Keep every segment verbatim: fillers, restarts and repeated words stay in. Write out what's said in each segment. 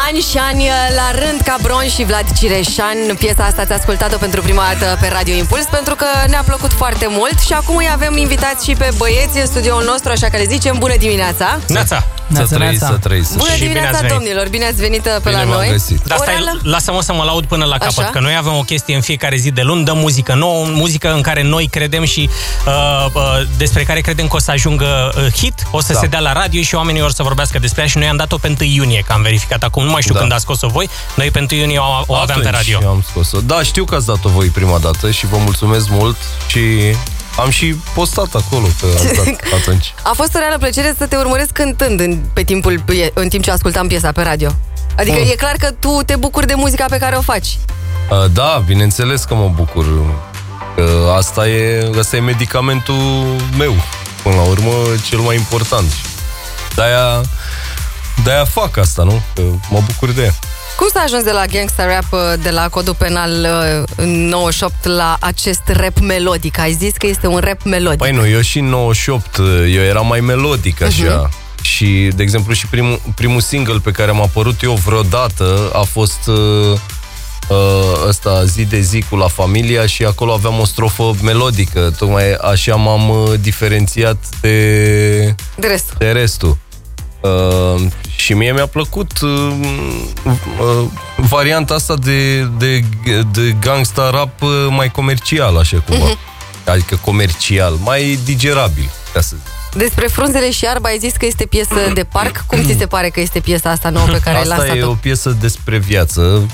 Ani și ani la rând, Cabron și Vlad Cireșan. Piesa asta ați ascultat-o pentru prima dată pe Radio Impuls, pentru că ne-a plăcut foarte mult. Și acum îi avem invitați și pe băieți în studioul nostru, așa că le zicem bună dimineața. Neața! Să trăiți, să trăiți. Bună dimineața, bine domnilor, bine ați venit pe bine la noi. Dar stai, lasă-mă să mă laud până la capăt. Așa? Că noi avem o chestie în fiecare zi de luni, dăm muzică nouă, muzică în care noi credem și uh, uh, despre care credem că o să ajungă uh, hit, o să da. se dea la radio și oamenii or să vorbească despre ea și noi am dat-o pe întâi iunie, că am verificat acum, nu mai știu da. când a scos-o voi, noi pe întâi iunie o, o aveam pe radio. Am scos-o. Da, știu că ați dat-o voi prima dată și vă mulțumesc mult și am și postat acolo că ați dat atunci. A fost o reală plăcere să te urmăresc cântând în, pe timpul, în timp ce ascultam piesa pe radio. Adică oh. e clar că tu te bucuri de muzica pe care o faci. Uh, da, bineînțeles că mă bucur. Că asta e, asta e medicamentul meu. Până la urmă, cel mai important. De-aia, de-aia fac asta, nu? Că mă bucur de ea. Cum s-a ajuns de la gangsta rap, de la codul penal în nouăzeci și opt la acest rap melodic? Ai zis că este un rap melodic. Păi nu, eu și în nouăzeci și opt, eu eram mai melodic așa. Uh-huh. Și, de exemplu, și primul, primul single pe care am apărut eu vreodată a fost uh, uh, ăsta, Zi de zi cu La Familia, și acolo aveam o strofă melodică. Tocmai așa m-am uh, diferențiat de, de restul. De restul. Uh, și mie mi-a plăcut uh, uh, varianta asta de, de, de gangsta rap uh, mai comercial, așa cumva. Uh-huh. Adică comercial, mai digerabil, ca să zic. Despre Frunzele și Iarba ai zis că este piesă de parc. Cum ți se pare că este piesa asta nouă pe care ai lansat-o? Asta e o piesă despre viață.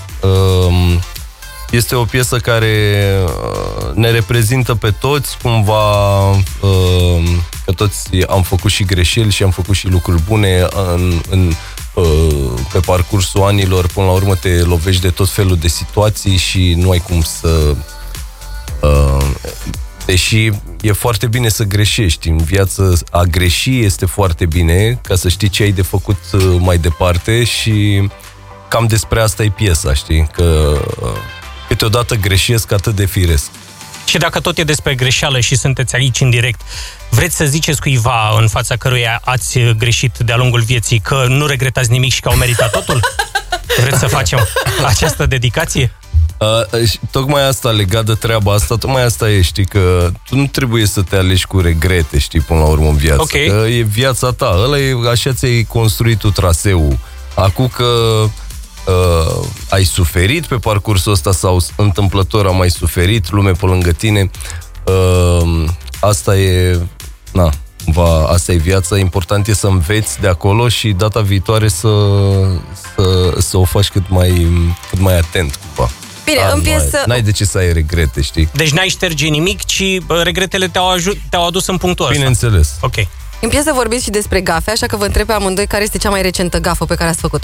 Este o piesă care ne reprezintă pe toți, cumva, că toți am făcut și greșeli și am făcut și lucruri bune în, în, pe parcursul anilor. Până la urmă te lovești de tot felul de situații și nu ai cum să... Deși e foarte bine să greșești în viață, a greși este foarte bine, ca să știi ce ai de făcut mai departe, și cam despre asta e piesa, știi? Că câteodată greșesc atât de firesc. Și dacă tot e despre greșeală și sunteți aici în direct, vreți să ziceți cuiva în fața căruia ați greșit de-a lungul vieții că nu regretați nimic și că au meritat totul? Vreți să facem această dedicație? Uh, tocmai asta, legat de treaba asta, tocmai asta e, știi, că tu nu trebuie să te alegi cu regrete, știi, până la urmă în viață. Okay. Că e viața ta, ăla e, așa ți-ai construit tu traseul. Acum că uh, ai suferit pe parcursul ăsta sau întâmplător am mai suferit, lume pe lângă tine, uh, asta e, na, va, asta e viața, important e să înveți de acolo și data viitoare să, să, să o faci cât mai, cât mai atent, cumva. Bine, în piesă... N-ai de ce să ai regrete, știi? Deci n-ai șterge nimic, ci regretele te-au, aju- te-au adus în punctul ăsta. Bineînțeles. Ok. În piesă vorbiți și despre gafe, așa că vă întreb pe amândoi care este cea mai recentă gafă pe care ați făcut-o.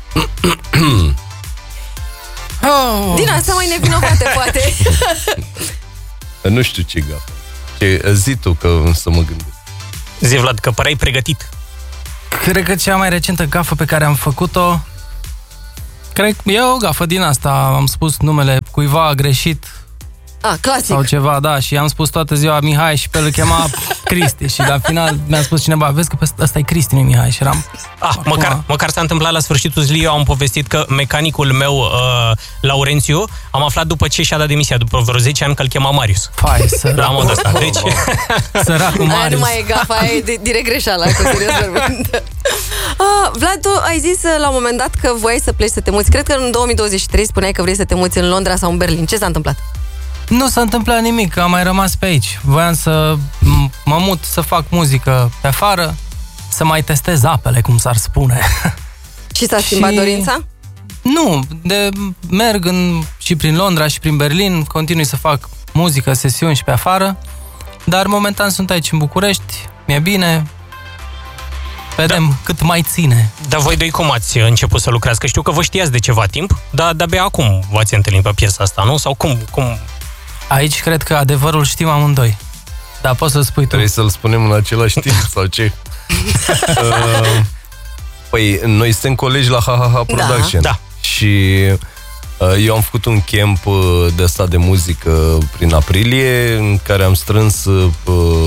oh. Din asta mai nevinovate, poate. Nu știu ce gafă. Ce, zi tu, că să mă gândesc. Zi, Vlad, că păreai pregătit. Cred că cea mai recentă gafă pe care am făcut-o, cred că e o gafă din asta. Am spus numele cuiva greșit. Ah, clasic. Sau ceva, da, și am spus toată ziua Mihai și pe el îl chema Cristi și la final mi-a spus cineva, vezi că ăsta e Cristi, nu Mihai, și eram... Ah, acum... măcar, măcar s-a întâmplat la sfârșitul zilei, eu am povestit că mecanicul meu, uh, Laurențiu, am aflat după ce și-a dat demisia, după vreo zece ani, că îl chema Marius. Fai, săracul. La modul ăsta, deci... Săracul Marius. Aia nu mai e gafa, aia e direct greșeala, cu serios vorbind. Ah, Vlad, tu ai zis la un moment dat că voiai să pleci să te muți. Cred că în două mii douăzeci și trei spuneai că vrei să te muți în Londra sau în Berlin. Ce s-a întâmplat? Nu s-a întâmplat nimic, am mai rămas pe aici. Voiam să mă mut, să fac muzică pe afară, să mai testez apele, cum s-ar spune. Și s-a schimbat și... dorința? Nu, de merg în, și prin Londra și prin Berlin, continui să fac muzică, sesiuni și pe afară, dar momentan sunt aici în București, mi-e bine, vedem da. cât mai ține. Dar voi doi cum ați început să lucrați? Că știu că vă știați de ceva timp, dar de-abia acum v-ați întâlnit pe piesa asta, nu? Sau cum... cum... Aici cred că adevărul știm amândoi. Dar poți să-l spui tu. Trebuie să-l spunem în același timp sau ce? uh, păi, noi suntem colegi la Ha Ha Ha Production. Da. Și uh, eu am făcut un camp uh, de asta de muzică prin aprilie, în care am strâns uh,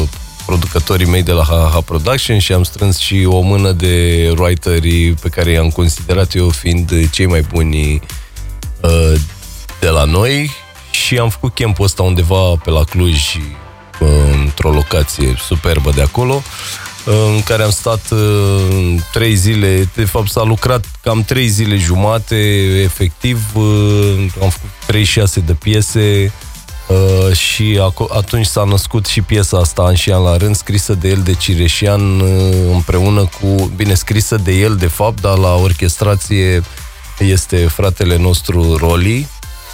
producătorii mei de la H H Production și am strâns și o mână de writeri pe care i-am considerat eu fiind cei mai buni uh, de la noi și am făcut campul ăsta undeva pe la Cluj, uh, într-o locație superbă de acolo, uh, în care am stat uh, trei zile, de fapt s-a lucrat cam trei zile jumate, efectiv, uh, am făcut treizeci și șase de piese. Uh, și atunci s-a născut și piesa asta, An și An la rând, scrisă de el, de Cireșean, uh, împreună cu, bine, scrisă de el de fapt, dar la orchestrație este fratele nostru Roli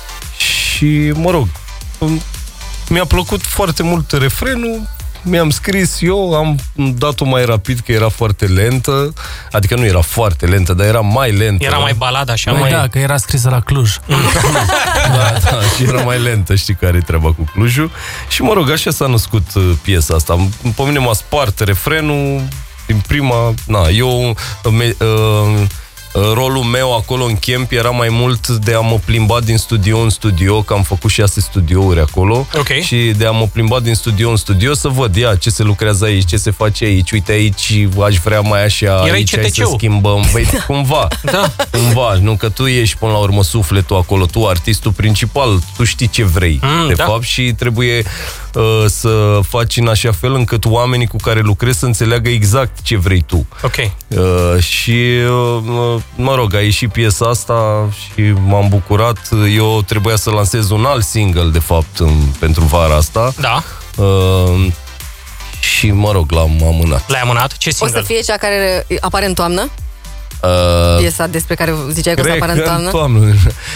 și, mă rog, mi-a plăcut foarte mult refrenul, mi-am scris eu, am dat-o mai rapid că era foarte lentă, adică nu era foarte lentă, dar era mai lentă. Era mai baladă așa, mai... mai... Da, că era scrisă la Cluj. Da, da, și era mai lentă, știi care e treaba cu Clujul. Și mă rog, așa s-a născut piesa asta. Pe mine m-a spart refrenul din prima... Na, eu... Me, uh, rolul meu acolo în camp era mai mult de a mă plimba din studio în studio, că am făcut șase studiouri acolo, okay. Și de a mă plimba din studio în studio să văd, ia, ce se lucrează aici, ce se face aici, uite aici, aș vrea mai așa, Erai aici hai să schimbăm. Băi, cumva, da. cumva, nu că tu ești până la urmă sufletul acolo, tu artistul principal, tu știi ce vrei, mm, de da. fapt, și trebuie uh, să faci în așa fel încât oamenii cu care lucrezi să înțeleagă exact ce vrei tu. Ok. Uh, și, uh, mă rog, a ieșit piesa asta și m-am bucurat. Eu trebuia să lansez un alt single, de fapt, în, pentru vara asta. Da. Uh, și, mă rog, l-am amânat. L-ai amânat? Ce single? O să fie cea care apare în toamnă? Uh, Piesa despre care ziceai că o să apară în toamnă? în toamnă.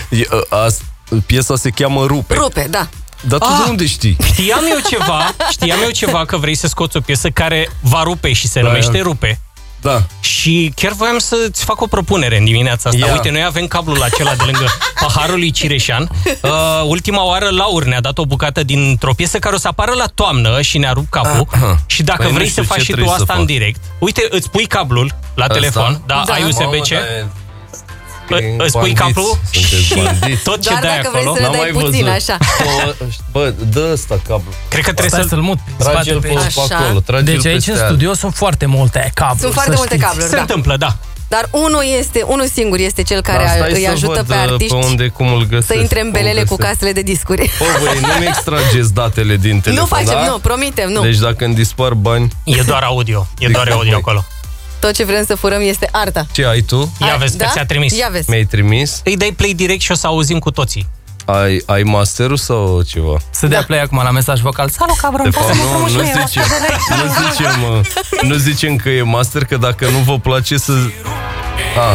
Piesa se cheamă Rupe. Rupe, da. Dar tu ah, de unde știi? Știam eu ceva, știam eu ceva că vrei să scoți o piesă care va rupe și se da, numește Rupe. Da. Și chiar voiam să-ți fac o propunere în dimineața asta. Ia. Uite, noi avem cablul acela de lângă paharul lui Cireșean. Uh, ultima oară Laur ne-a dat o bucată dintr-o piesă care o să apară la toamnă și ne-a rupt capul. Aha. Și dacă Păi vrei să faci și tu asta în direct, uite, îți pui cablul la asta? Telefon, da, da. ai U S B C. Mamă, îți pui cablul și tot ce doar dai dacă acolo. vrei să le dai puțin, așa. Bă, dă ăsta cablu. Cred că trebuie să-l să-l mut. Trage-l pe, pe acolo. Trage-l deci aici în studio sunt foarte multe cabluri. Sunt foarte multe cabluri, se da. întâmplă, da. Dar unul este, unul singur este cel care da, îi ajută pe artiști pe unde, cum îl găsesc, să intre în belele cu casele de discuri. Bă, băi, nu-mi extrageți datele din telefon, Nu facem, da? nu, promitem, nu. Deci dacă îmi dispar bani... E doar audio, e doar audio acolo. Tot ce vrem să furăm este arta. Ce ai tu? Ia vezi, da? că ți-a trimis. Ia vezi. Mi-ai trimis? Îi dai play direct și o să auzim cu toții. Ai, ai masterul sau ceva? Să dea play acum la mesaj vocal. Salut, cabron, De poți fapt, să mă nu, nu frumuși zicem, nu zicem, nu zicem că e master, că dacă nu vă place să... A,